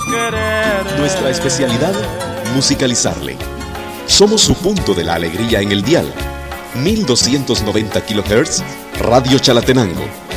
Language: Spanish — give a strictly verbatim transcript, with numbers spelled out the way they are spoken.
querer. Nuestra especialidad, musicalizarle. Somos su punto de la alegría en el dial. mil doscientos noventa kilohertz, Radio Chalatenango.